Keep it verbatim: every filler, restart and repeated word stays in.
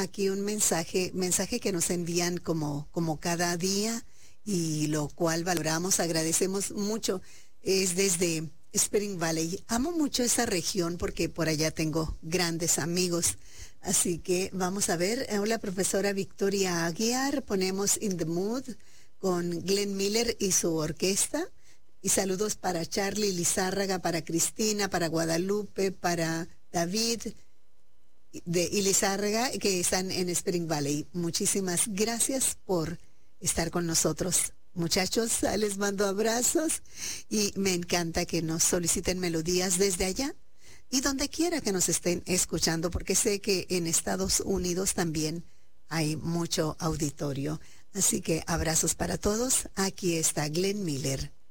aquí un mensaje, mensaje que nos envían como, como cada día y lo cual valoramos, agradecemos mucho. Es desde Spring Valley. Amo mucho esa región porque por allá tengo grandes amigos. Así que vamos a ver. Hola, profesora Victoria Aguiar. Ponemos In the Mood con Glenn Miller y su orquesta. Y saludos para Charlie Lizárraga, para Cristina, para Guadalupe, para David de Lizárraga, que están en Spring Valley. Muchísimas gracias por estar con nosotros. Muchachos, les mando abrazos y me encanta que nos soliciten melodías desde allá y donde quiera que nos estén escuchando, porque sé que en Estados Unidos también hay mucho auditorio. Así que abrazos para todos. Aquí está Glenn Miller.